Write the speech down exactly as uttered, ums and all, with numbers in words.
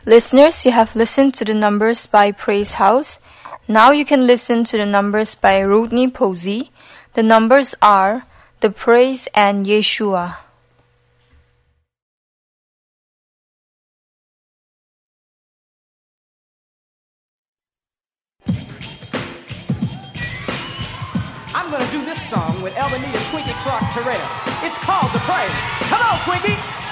Listeners, you have listened to the numbers by Praise House. Now you can listen to the numbers by Rodney Posey. The numbers are The Praise and Yeshua. I'm going to do this song with Elvin and Twinkie Clark Terrell. It's called The Praise. Come on, Twinkie!